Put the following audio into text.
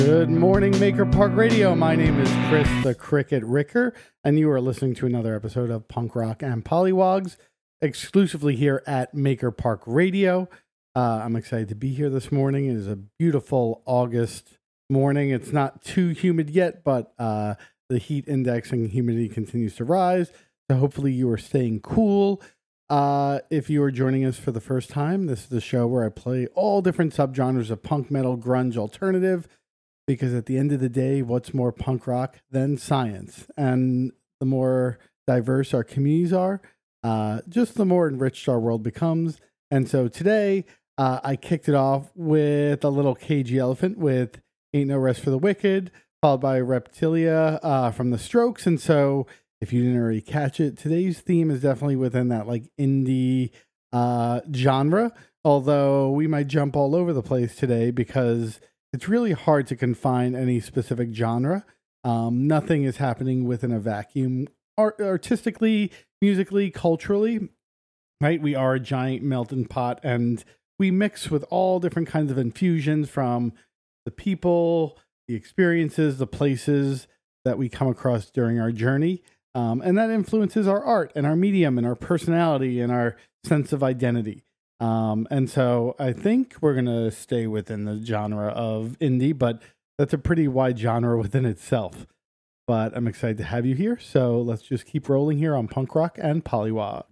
Good morning, Maker Park Radio. My name is Chris the Cricket Ricker, and you are listening to another episode of Punk Rock and Pollywogs, exclusively here at Maker Park Radio. I'm excited to be here this morning. It is a beautiful August morning. It's not too humid yet, but the heat index and humidity continues to rise, so hopefully you are staying cool. If you are joining us for the first time, this is the show where I play all different subgenres of punk, metal, grunge, alternative, because at the end of the day, what's more punk rock than science? And the more diverse our communities are, just the more enriched our world becomes. And so today, I kicked it off with a little Cagey Elephant with Ain't No Rest for the Wicked, followed by Reptilia from The Strokes. And so if you didn't already catch it, today's theme is definitely within that like indie genre, although we might jump all over the place today because it's really hard to confine any specific genre. Nothing is happening within a vacuum, artistically, musically, culturally, right? We are a giant melting pot, and we mix with all different kinds of infusions from the people, the experiences, the places that we come across during our journey. And that influences our art and our medium and our personality and our sense of identity. And so I think we're going to stay within the genre of indie, but that's a pretty wide genre within itself. But I'm excited to have you here. So let's just keep rolling here on Punk Rock and Pollywogs.